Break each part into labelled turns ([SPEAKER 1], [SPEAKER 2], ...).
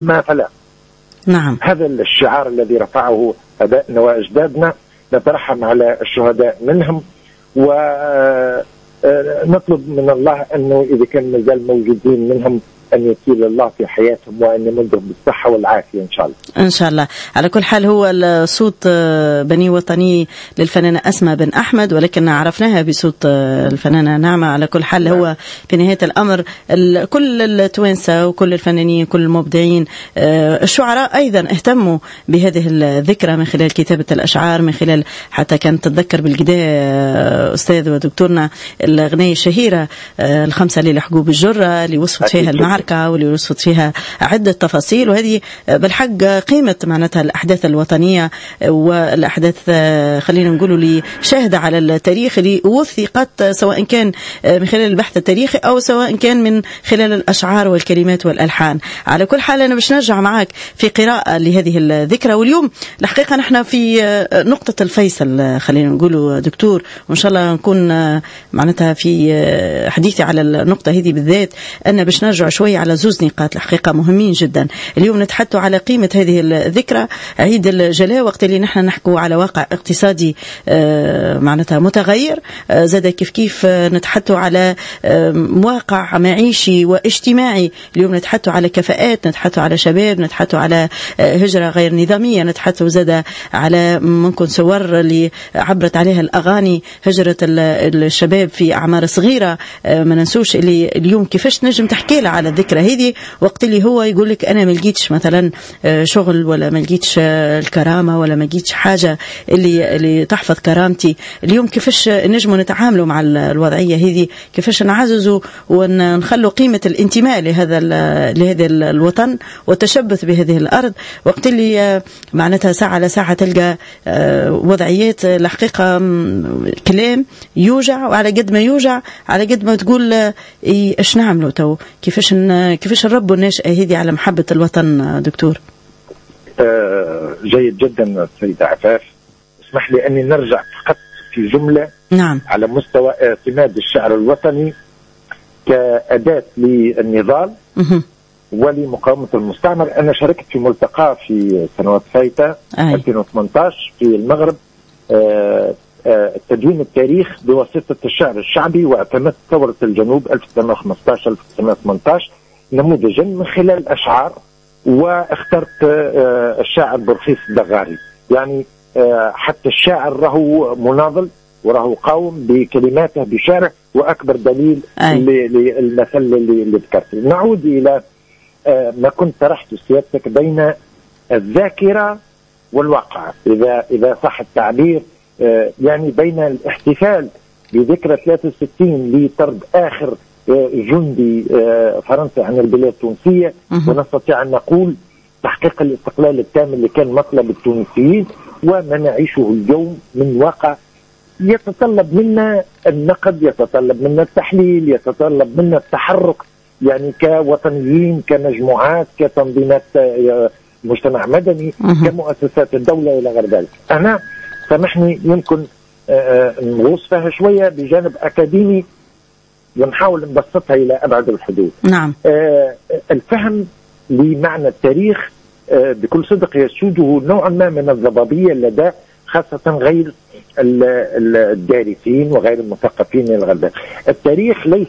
[SPEAKER 1] ما فلا.
[SPEAKER 2] نعم.
[SPEAKER 1] هذا الشعار الذي رفعه أبائنا وأجدادنا، نترحم على الشهداء منهم، ونطلب من الله أنه إذا كان مازال موجودين منهم أن يطيل الله في حياتهم وأن يمدهم بالصحة والعافية إن شاء الله.
[SPEAKER 2] إن شاء الله. على كل حال هو الصوت بني وطني للفنانة أسماء بن أحمد، ولكن عرفناها بصوت الفنانة نعمة. على كل حال هو في نهاية الأمر كل التوانسة وكل الفنانين كل المبدعين الشعراء أيضا اهتموا بهذه الذكرى من خلال كتابة الأشعار، من خلال حتى كانت تتذكر بالقداء أستاذ ودكتورنا الأغنية الشهيرة الخمسة ليلة حقوب الجرة اللي وصفت فيها المعركة واللي وصفت فيها عدة تفاصيل، وهذه بالحق قيمة معناتها الأحداث الوطنية والأحداث خلينا نقولوا اللي شاهدة على التاريخ اللي وثقت سواء كان من خلال البحث التاريخي أو سواء كان من خلال الأشعار والكلمات والألحان. على كل حال أنا باش نرجع معك في قراءة لهذه الذكرى، واليوم الحقيقة نحن في نقطة الفيصل خلينا نقولوا دكتور، وإن شاء الله نكون معناتها في حديثي على النقطة هذه بالذات أنا باش نرجع شوي على زوز نقاط الحقيقة مهمين جدا. اليوم نتحدث على قيمة هذه الذكرى عيد الجلاء، وقت اللي نحن نحكوا على واقع اقتصادي معناتها متغير، زاد كيف نتحدث على واقع معيشي واجتماعي. اليوم نتحدث على كفاءات، نتحدث على شباب، نتحدث على هجرة غير نظامية، نتحدث زاد على ممكن صور اللي عبرت عليها الأغاني هجرة الشباب في أعمار صغيرة. ما ننسوش اللي اليوم كيفاش نجم تحكي له على الذكرى هذه وقت اللي هو يقول لك أنا ما لقيتش مثلا شغل ولا ما لقيتش الكرامة ولا ما لقيتش حاجة اللي تحفظ كرامتي. اليوم كيفاش نجموا نتعاملوا مع الوضعية هذه، كيفاش نعززوا ونخلوا قيمة الانتماء لهذا الوطن والتشبث بهذه الأرض، وقت اللي معناتها ساعة على ساعة تلقى وضعيات الحقيقة كلام يوجع، وعلى قد ما يوجع على قد ما تقول إيش نعملوا تو، كيفاش نربوا الناشئة هذه على محبة الوطن دكتور؟
[SPEAKER 1] جيد جدا سيدة عفاف. اسمح لي أني نرجع فقط في جملة.
[SPEAKER 2] نعم.
[SPEAKER 1] على مستوى اعتماد الشعر الوطني كأداة للنضال ولمقاومة المستعمر. أنا شاركت في ملتقى في سنوات فايتة 2018 في المغرب، تدوين التاريخ بواسطة الشعر الشعبي، واعتمدت ثورة الجنوب 1915-1918 نموذجا من خلال أشعار، واخترت الشاعر برخيص الدغاري. يعني حتى الشاعر راهو مناضل وراهو قاوم بكلماته بشعره، وأكبر دليل للمثل اللي ذكرته. نعود إلى ما كنت طرحت سيادتك بين الذاكرة والواقع، إذا صح التعبير، يعني بين الاحتفال بذكرى 63 لطرد آخر جندي فرنسي عن البلاد التونسية، ونستطيع أن نقول تحقيق الاستقلال التام اللي كان مطلب التونسيين، وما نعيشه اليوم من واقع يتطلب منا النقد، يتطلب منا التحليل، يتطلب منا التحرك، يعني كوطنيين، كمجموعات، كتنظيمات مجتمع مدني، كمؤسسات الدولة إلى غير ذلك. أنا سامحني يمكن نغوص فيها شوية بجانب أكاديمي ونحاول نبسطها إلى أبعد الحدود.
[SPEAKER 2] نعم.
[SPEAKER 1] الفهم لمعنى التاريخ بكل صدق يسوده نوعا ما من الضبابية لدى خاصة غير الدارسين وغير المثقفين إلى غير ذلك. التاريخ ليس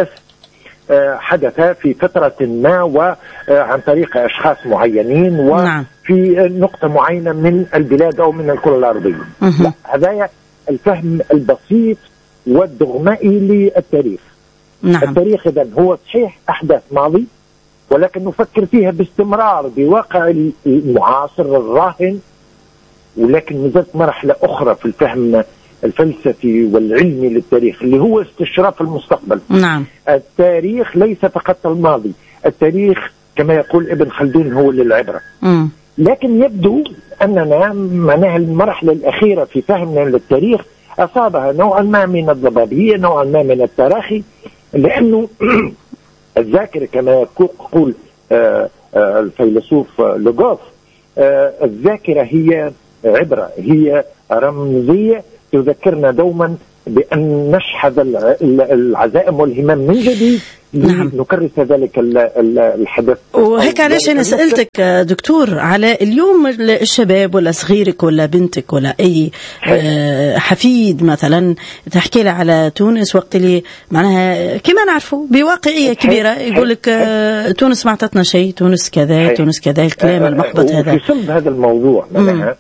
[SPEAKER 1] حدث في فترة ما وعن طريق أشخاص معينين وفي نقطة معينة من البلاد أو من الكرة الأرضية. لا، هذا الفهم البسيط والدغمائي للتاريخ.
[SPEAKER 2] نعم.
[SPEAKER 1] التاريخ إذن هو صحيح أحداث ماضي، ولكن نفكر فيها باستمرار بواقع المعاصر الراهن، ولكن نزلت مرحلة أخرى في الفهم الفلسفي والعلمي للتاريخ اللي هو استشراف المستقبل.
[SPEAKER 2] نعم.
[SPEAKER 1] التاريخ ليس فقط الماضي، التاريخ كما يقول ابن خلدون هو للعبرة. لكن يبدو أننا معناها المرحلة الأخيرة في فهمنا للتاريخ أصابها نوعا ما من الضبابية، نوعا ما من التراخي، لأنه الذاكرة كما يقول الفيلسوف لوغوف، الذاكرة هي عبرة، هي رمزية تذكرنا دوما بأن نشحذ العزائم والهمام من جديد نكرس ذلك الحدث.
[SPEAKER 2] وهيك علاش أنا سألتك دكتور على اليوم الشباب ولا صغيرك ولا بنتك ولا أي حفيد مثلا تحكي له على تونس وقت اللي معناها كما نعرفوا بواقعية كبيرة يقول لك تونس ما عطتنا شيء، تونس كذا تونس كذا، الكلام المحبط هذا.
[SPEAKER 1] في صلب هذا الموضوع معناها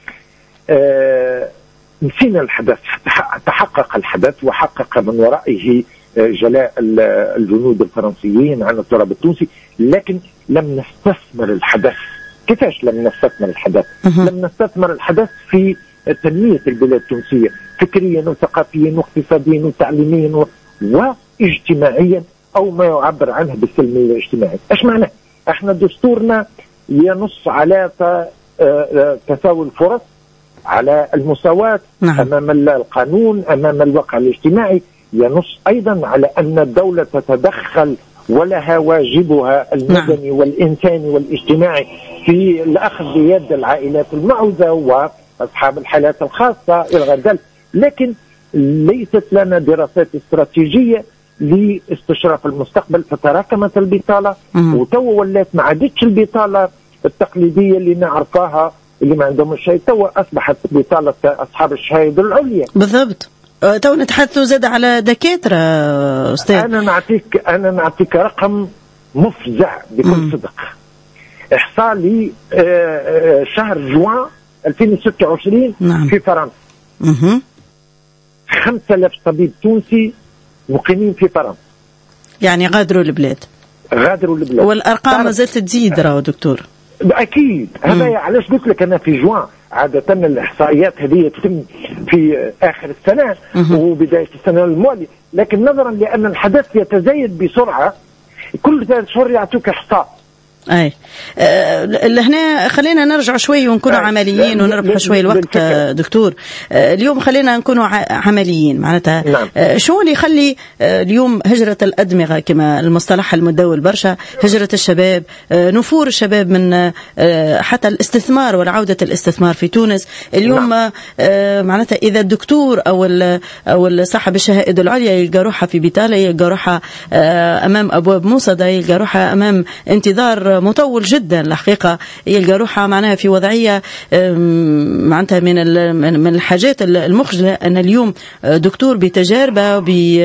[SPEAKER 1] نسينا الحدث، تحقق الحدث وحقق من ورائه جلاء الجنود الفرنسيين عن التراب التونسي، لكن لم نستثمر الحدث. كيفاش لم نستثمر الحدث؟ لم نستثمر الحدث في تنمية البلاد التونسية فكريا وثقافيا واقتصاديا وتعليميا واجتماعيا، أو ما يعبر عنه بالسلم الاجتماعي. ايش معناه؟ احنا دستورنا ينص على تساوي الفرص، على المساواة أمام القانون، أمام الواقع الاجتماعي. ينص أيضا على أن الدولة تتدخل ولها واجبها المدني والإنساني والاجتماعي في الأخذ بيد العائلات المعوزة وأصحاب الحالات الخاصة إلى غير ذلك. لكن ليست لنا دراسات استراتيجية لاستشراف المستقبل، فتراكمت البطالة وتو ولات ما عادتش البطالة التقليدية اللي نعرفها اللي ما عندهم شيء، تو أصبحت بطالة أصحاب الشهادة العليا.
[SPEAKER 2] بالضبط. تو نتحدثوا زاد على دكاترة أستاذ.
[SPEAKER 1] أنا نعطيك رقم مفزع بكل صدق. إحصاء لي شهر جوان 2026 في فرنسا. 5000 طبيب تونسي مقيمين في فرنسا.
[SPEAKER 2] يعني غادروا البلاد. والأرقام ما زالت تزيد راهو دكتور.
[SPEAKER 1] أكيد. هذا علاش قلت لك أنا في جوان عادة الإحصائيات هذه تتم في آخر السنة وبداية السنة المالية، لكن نظرا لأن الحدث يتزايد بسرعة كل 3 شهور يعطوك إحصاء.
[SPEAKER 2] أي لهنا خلينا نرجع شوي ونكون عمليين ونربح شوي الوقت دكتور. اليوم خلينا نكون عمليين معناتها. شو اللي يخلي اليوم هجرة الأدمغة كما المصطلح المدول برشا، هجرة الشباب، نفور الشباب من حتى الاستثمار والعودة الاستثمار في تونس اليوم معناتها إذا الدكتور أو صاحب الشهائد العليا يلقى روحها في بطالة، يلقى روحها أمام أبواب موصدة، يلقى روحها أمام انتظار مطول جدا الحقيقة، يلقى روحها معناها في وضعية معناتها من الحاجات المخجلة أن اليوم دكتور بتجاربه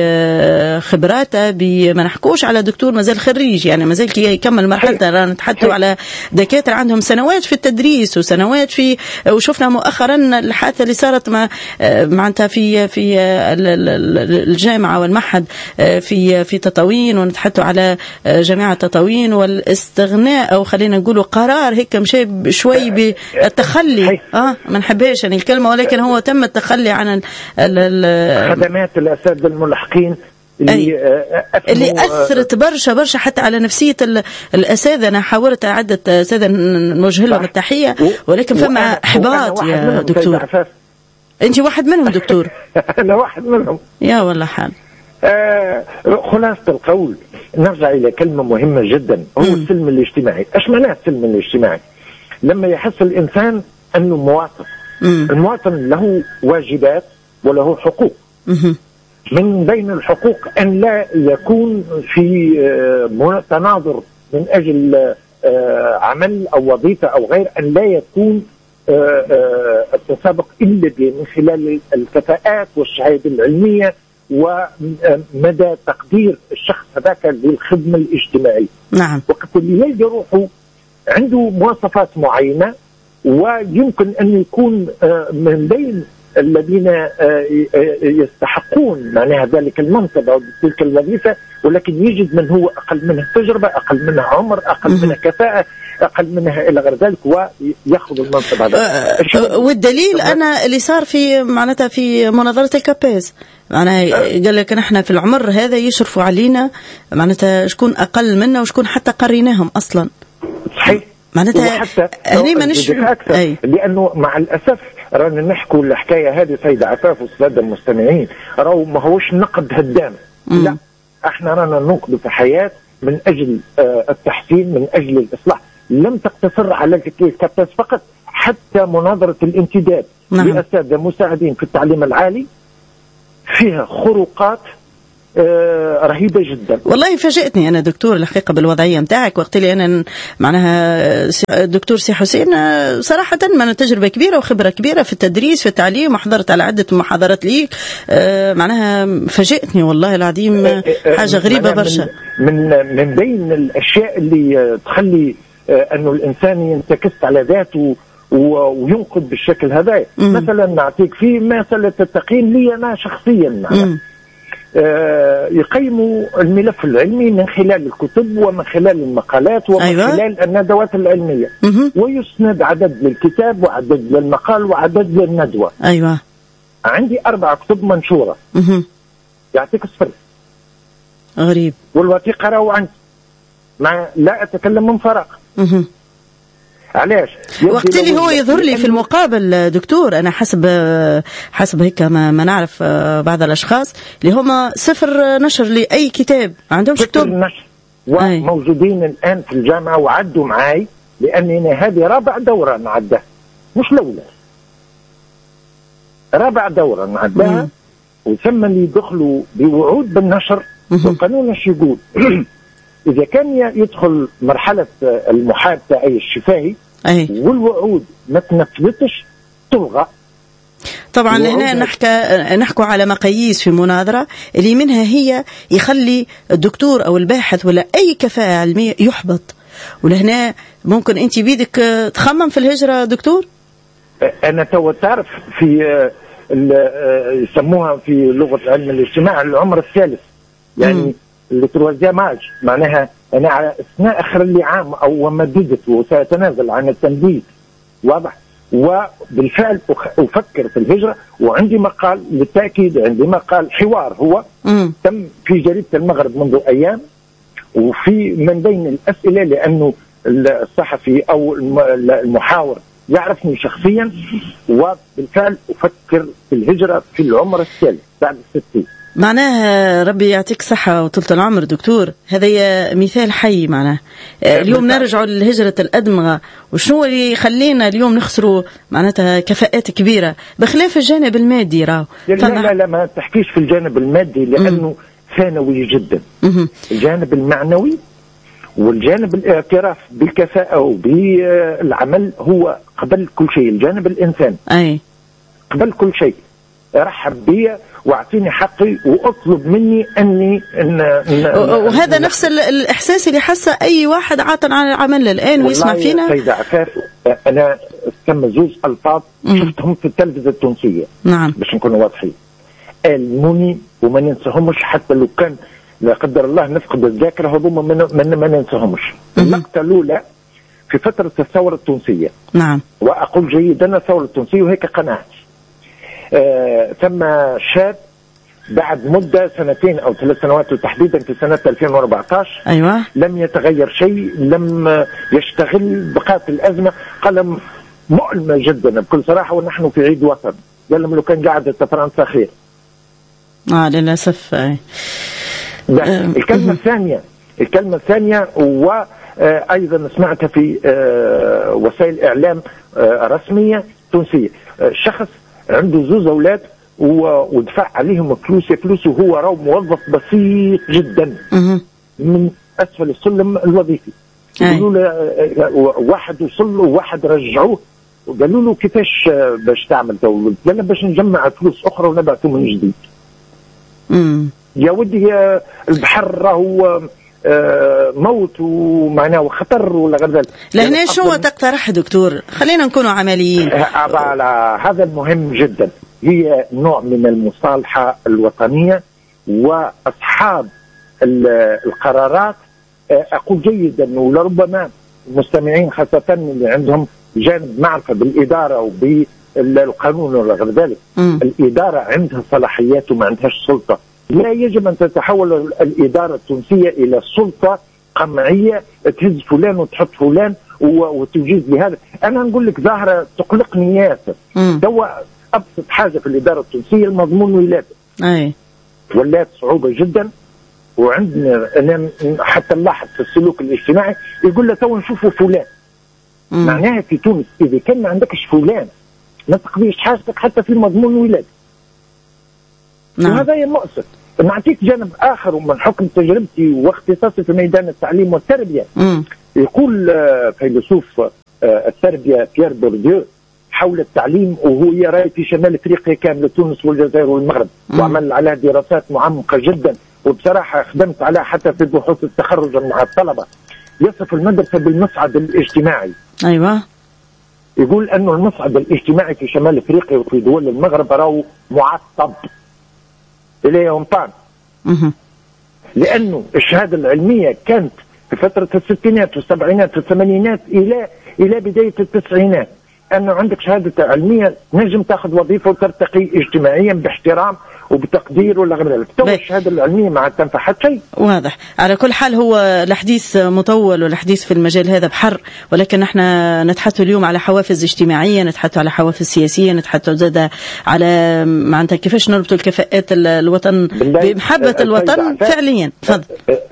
[SPEAKER 2] بخبراته ما نحكوش على دكتور مازال خريج، يعني مازال يكمل مرحلته، رانا نتحدثوا على دكاترة عندهم سنوات في التدريس وسنوات في، وشفنا مؤخرا الحادثة اللي صارت معناتها في الجامعة والمحد في تطاوين، ونتحدثوا على جامعة تطاوين والاستغناء أو خلينا نقولوا قرار هيك مشي شوي بالتخلي ما نحبهاش يعني الكلمة، ولكن هو تم التخلي عن
[SPEAKER 1] خدمات الأساتذة الملحقين
[SPEAKER 2] اللي أثرت برشا حتى على نفسية الأساتذة. أنا حاولت عدة أساتذة نوجه لهم التحية، ولكن فما إحباط يا دكتور. أنت واحد منهم دكتور.
[SPEAKER 1] أنا واحد منهم
[SPEAKER 2] يا والله حال.
[SPEAKER 1] خلاصة القول نرجع إلى كلمة مهمة جدا، هو السلم الاجتماعي. إيش معناه السلم الاجتماعي؟ لما يحس الإنسان أنه مواطن. المواطن له واجبات وله حقوق. من بين الحقوق أن لا يكون في تناظر من أجل عمل أو وظيفة أو غير، أن لا يكون التسابق إلا من خلال الكفاءات والشهادة العلمية ومدى تقدير الشخص هذاك للخدمة الاجتماعية. وقت اللي يلقى روحه عنده مواصفات معينة ويمكن أن يكون من بين الذين يستحقون معناها ذلك المنصب أو تلك الوظيفة، ولكن يجد من هو أقل منه تجربة، أقل منه عمر، أقل منه كفاءة، أقل منها إلى غير ذلك، ويأخذ المنصب هذا.
[SPEAKER 2] والدليل أنا اللي صار في معناتها في مناظرة الكابيز، معناها قال لك نحن في العمر هذا يشرفوا علينا معناتها شكون أقل منا وشكون حتى قريناهم أصلا.
[SPEAKER 1] صحيح.
[SPEAKER 2] معناتها هني ما نشفوا
[SPEAKER 1] لأنه مع الأسف رانا نحكوا الحكاية هذه سيدة عفاف والسادة المستمعين، راهو ما هوش نقد هدام، لا احنا رانا ننقد في حياة من أجل التحسين، من أجل الإصلاح. لم تقتصر على الكابتاس فقط، حتى مناظرة الامتداد لأساتذة مساعدين في التعليم العالي
[SPEAKER 2] فيها
[SPEAKER 1] خروقات رهيبة جدا.
[SPEAKER 2] والله فاجئتني أنا دكتور الحقيقة بالوضعية متاعك، وقت لي أنا معناها دكتور سي حسين صراحة من تجربة كبيرة وخبرة كبيرة في التدريس في التعليم، وحضرت على عدة محاضرات ليك، معناها فاجئتني والله العظيم، حاجة غريبة برشا.
[SPEAKER 1] من بين الأشياء اللي تخلي أنه الإنسان ينتكس على ذاته وينقد بالشكل هذا. مثلا نعطيك في مسألة التقييم لي أنا شخصيا، يقيموا الملف العلمي من خلال الكتب ومن خلال المقالات ومن خلال الندوات العلمية، ويسند عدد للكتاب وعدد للمقال وعدد للندوة. عندي 4 كتب منشورة، يعطيك الصفر.
[SPEAKER 2] غريب.
[SPEAKER 1] والوثيقة راهو عندي، لا أتكلم من فراغ. علاش؟
[SPEAKER 2] وقت اللي هو يظهر لي في المقابل دكتور، أنا حسب هيك ما نعرف بعض الأشخاص اللي هم 0 نشر لأي كتاب، ما عندهمش كتب
[SPEAKER 1] نشر، وموجودين الآن في الجامعة وعدوا معي، لأنني هذه 4 دورة نعدها، مش الأولى، 4 دورة نعدها، وثم اللي يدخلوا بوعود بالنشر. والقانون ايش يقول؟ إذا كان يدخل مرحلة المحادثة أي الشفاهي والوعود ما تنفذتش تلغى.
[SPEAKER 2] طبعا هنا نحكوا على مقاييس في مناظرة اللي منها هي يخلي الدكتور أو الباحث ولا أي كفاءة علمية يحبط. ولهنا ممكن أنت بيدك تخمم في الهجرة دكتور؟
[SPEAKER 1] أنا تو تعرف في يسموها في لغة علم الاجتماع العمر الثالث، يعني التروازيام ماج، معناها أنا على أثناء آخر اللي عام أو مددت وسأتنازل عن التنفيذ، واضح. وبالفعل أفكر في الهجرة، وعندي مقال بالتأكيد، عندي مقال حوار هو تم في جريدة المغرب منذ أيام، وفي من بين الأسئلة لأنه الصحفي أو المحاور يعرفني شخصيا، وبالفعل أفكر في الهجرة في العمر الثالث بعد 60.
[SPEAKER 2] معناها ربي يعطيك صحة وطولة العمر دكتور، هذا مثال حي. معناه اليوم نرجع لهجرة الأدمغة، وشنو اللي يخلينا اليوم نخسروا معناتها كفاءات كبيرة بخلاف الجانب المادي؟ راهو
[SPEAKER 1] لا ما تحكيش في الجانب المادي لأنه ثانوي جدا. الجانب المعنوي والجانب الاعتراف بالكفاءة وبالعمل هو قبل كل شيء. الجانب الإنساني قبل كل شيء. رحب بي واعطيني حقي واطلب مني اني
[SPEAKER 2] وهذا نفس الاحساس اللي حاسه اي واحد عاطل عن العمل الان ويسمع فينا.
[SPEAKER 1] سيدة عفاف، انا ثم زوج الفاظ شفتهم في التلفزه التونسيه،
[SPEAKER 2] نعم،
[SPEAKER 1] باش نكونوا واضحين، الموني وما ننساهمش، حتى لو كان لا قدر الله نفقد الذاكره هذوما ما ننساهمش. اللقطه الاولى في فتره الثوره التونسيه،
[SPEAKER 2] نعم،
[SPEAKER 1] واقول جيدا الثوره التونسيه وهيك قناعتي. ثم شاب بعد مدة 2 أو 3 سنوات، وتحديدا في سنة 2014 لم يتغير شيء، لم يشتغل، بقات الأزمة. قلم مؤلمة جدا بكل صراحة، ونحن في عيد وطن. قال لهم لو كان قاعدة فرنسا خير.
[SPEAKER 2] للأسف.
[SPEAKER 1] الكلمة الثانية وأيضا سمعتها في وسائل إعلام رسمية تونسية. شخص عنده 2 أولاد ودفع عليهم فلوس وهو راهو موظف بسيط جدا من أسفل السلم الوظيفي. يقولوا له واحد وصل له وواحد رجعوه، وقالوا له كيفاش باش تعمل تو؟ قال باش نجمع فلوس أخرى ونبعثه من جديد. يا ودي البحر راهو موت ومعناه خطر ولا غير ذلك.
[SPEAKER 2] لهنا شو تقترح دكتور؟ خلينا نكونوا عمليين.
[SPEAKER 1] هذا المهم جدا. هي نوع من المصالحة الوطنية، وأصحاب القرارات أقول جيدا، ولربما المستمعين خاصة اللي عندهم جانب معرفة بالإدارة وبالقانون ولا غير ذلك، الإدارة عندها صلاحيات وما عندهاش سلطة. لا يجب أن تتحول الإدارة التونسية إلى سلطة قمعية تهز فلان وتحط فلان وتجيز بهذا. أنا نقول لك ظاهرة تقلقني ياسر. أبسط حاجة في الإدارة التونسية المضمون ولادة. ولات صعوبة جدا. وعندنا أنا حتى نلاحظ في السلوك الاجتماعي يقول له تو نشوفوا فلان. معناها في تونس إذا كان ما عندكش فلان ما تقضيش حاجتك حتى في مضمون ولادة.
[SPEAKER 2] نعم.
[SPEAKER 1] وهذا مؤسف. نعطيك جانب آخر ومن حكم تجربتي واختصاصي في ميدان التعليم والتربية. يقول فيلسوف التربية بيير بورديو حول التعليم وهو يرى في شمال افريقيا كامل، تونس والجزائر والمغرب، وعمل على دراسات معمقة جدا، وبصراحة خدمت عليها حتى في بحوث التخرج مع الطلبة. يصف المدرسة بالمصعد الاجتماعي.
[SPEAKER 2] أيوة.
[SPEAKER 1] يقول أنه المصعد الاجتماعي في شمال افريقيا وفي دول المغرب راهو معطب إلى يوم طان. لأنه الشهادة العلمية كانت في فترة الستينات والسبعينات والثمانينات إلى بداية التسعينات، أنه عندك شهادة علمية نجم تأخذ وظيفة وترتقي اجتماعيا باحترام وبتقدير ولا غير ذلك. تو الشهادة العلمية ما عاد تنفع حتى شيء.
[SPEAKER 2] واضح. على كل حال هو الحديث مطول والحديث في المجال هذا بحر، ولكن احنا نتحدث اليوم على حوافز اجتماعية، نتحدث على حوافز سياسية، نتحدث زاد على معناتها كيفاش نربط الكفاءات الوطن بمحبة الوطن فعليا. تفضل.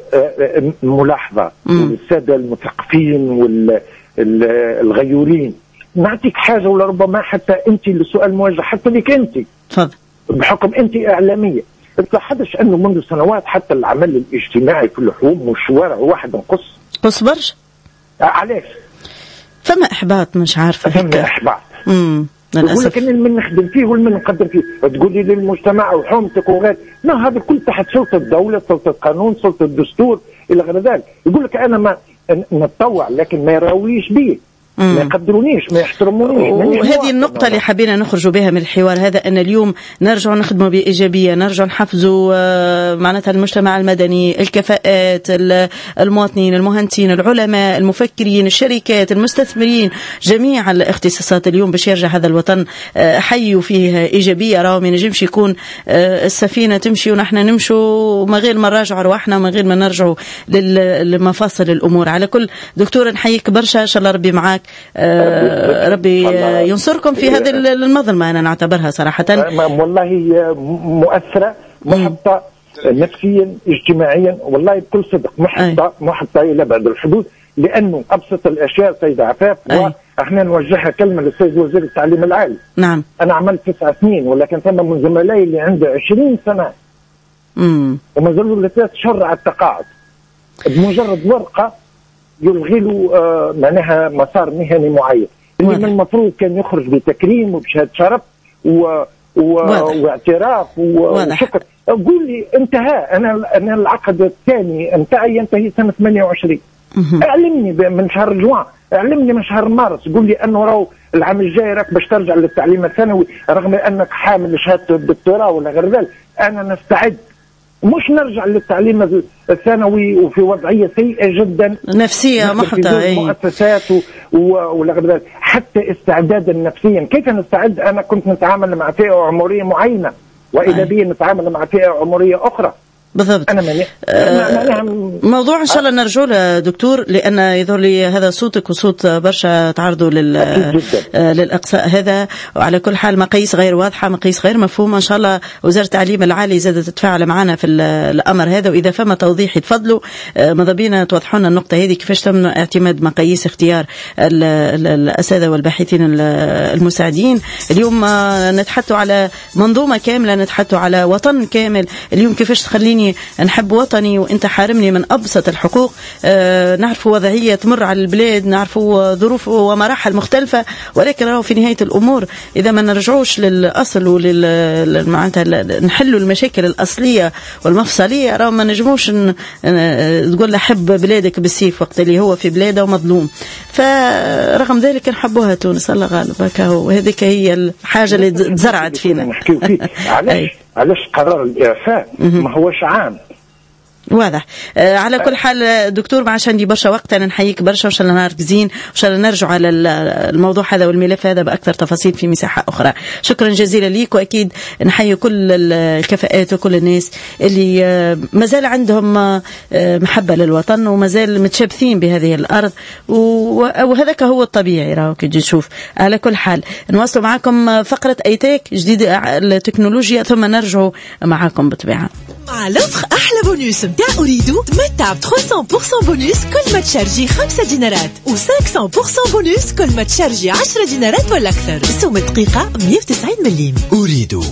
[SPEAKER 1] ملاحظة السادة المثقفين والغيورين، نعطيك حاجة ولربما حتى أنت السؤال موجه حتى لك أنت.
[SPEAKER 2] تفضل.
[SPEAKER 1] بحكم أنت إعلامية، تلاحظش أنه منذ سنوات حتى العمل الاجتماعي في اللحوم والشوارع واحد قص
[SPEAKER 2] برشا.
[SPEAKER 1] علاش؟
[SPEAKER 2] فما إحباط، مش عارفة.
[SPEAKER 1] فما إحباط.
[SPEAKER 2] للأسف.
[SPEAKER 1] يقول لك أن من نخدم فيه والمن نقدر فيه، تقول لي للمجتمع وحومتك وغير، لا هذا كل تحت سلطة الدولة، سلطة القانون، سلطة الدستور إلى غير ذلك. يقول لك أنا ما نتطوع لكن ما يراويش بيه، ما يقدرونيش، ما يحترمونيش.
[SPEAKER 2] وهذه النقطة اللي حبينا نخرج بها من الحوار هذا، أن اليوم نرجع نخدموا بإيجابية، نرجع نحفزوا معناتها المجتمع المدني، الكفاءات، المواطنين، المهندسين، العلماء، المفكرين، الشركات، المستثمرين، جميع الاختصاصات اليوم باش يرجع هذا الوطن حي وفيه إيجابية. راهو ما نجمش يكون السفينة تمشي ونحن نمشوا من غير ما نراجعوا رواحنا، من غير ما نرجعوا لمفاصل الأمور. على كل دكتور نحييك برشا، إن شاء الله ربي معاك، ربي ينصركم في هذه المظلمة. أنا نعتبرها صراحة
[SPEAKER 1] والله مؤثرة، محبطة نفسيا اجتماعيا، والله بكل صدق محبطة إلى بعد الحدود. لأنه أبسط الأشياء سيد عفاف، وإحنا نوجهها كلمة للسيد وزير التعليم العالي.
[SPEAKER 2] نعم.
[SPEAKER 1] أنا عملت 9 سنين، ولكن ثم من زملائي اللي عنده 20 سنة وما زالوا 3 شهور على التقاعد، بمجرد ورقة يلغي له معناها مسار مهني معين، اللي من المفروض كان يخرج بتكريم وبشهادة شرف واعتراف وشكر. قول لي انتهى، انا العقد الثاني نتاعي ينتهي سنة 28. اعلمني من شهر جوان، اعلمني من شهر مارس، قول لي انه راهو العام الجاي راك باش ترجع للتعليم الثانوي رغم انك حامل شهادة الدكتوراه ولا غير ذلك. انا نستعد، مش نرجع للتعليم الثانوي وفي وضعية سيئة جدا
[SPEAKER 2] نفسية محبطة،
[SPEAKER 1] مؤسسات ولا غير ذلك. حتى استعدادا نفسيا، كيف نستعد؟ أنا كنت نتعامل مع فئة عمرية معينة، وإذا بي نتعامل مع فئة عمرية أخرى.
[SPEAKER 2] بالضبط. موضوع إن شاء الله نرجو له دكتور، لأن يظهر لي هذا صوتك وصوت برشا تعرضوا للإقصاء هذا. وعلى كل حال مقاييس غير واضحة، مقاييس غير مفهومة. إن شاء الله وزارة التعليم العالي زادت تتفاعل معنا في الأمر هذا، وإذا فما توضيح يتفضلوا ماذا بينا توضحوا لنا النقطة هذه، كيفاش تم اعتماد مقاييس اختيار الأساتذة والباحثين المساعدين. اليوم نتحدثوا على منظومة كاملة، نتحدثوا على وطن كامل. اليوم كيفاش تخليني نحب وطني وانت حارمني من ابسط الحقوق؟ نعرف وضعيه تمر على البلاد، نعرف ظروف ومراحل مختلفه، ولكن راهو في نهايه الامور اذا ما نرجعوش للاصل معناتها نحلوا المشاكل الاصليه والمفصليه، راهو ما نجموش تقول له حب بلادك بالسيف وقت اللي هو في بلاده ومظلوم. فرغم ذلك نحبوها تونس، الله غالب هكا، وهذيك هي الحاجه اللي تزرعت فينا.
[SPEAKER 1] علاش قرار الإعفاء ما هوش عام؟
[SPEAKER 2] واضح. على كل حال دكتور، ما عادش عندي برشا وقت، انا نحييك برشا، وان شاء الله نركزين وان شاء الله نرجع على الموضوع هذا والملف هذا باكثر تفاصيل في مساحه اخرى. شكرا جزيلا ليك، واكيد نحيي كل الكفاءات وكل الناس اللي مازال عندهم محبه للوطن ومازال متشبثين بهذه الارض، وهذاك هو الطبيعي راهو كي تجي تشوف. على كل حال نواصلوا معكم فقره ايتاك جديده التكنولوجيا، ثم نرجعوا معكم بالطبيعه.
[SPEAKER 3] مع لوفر أحلى بونوس متاع أريدو، تمتع ب 300% بونوس كل ما تشارجي 5 دينارات، و 500% بونوس كل ما تشارجي 10 دينارات ولا أكثر. السوم الدقيقة 190 مليم. أريدو.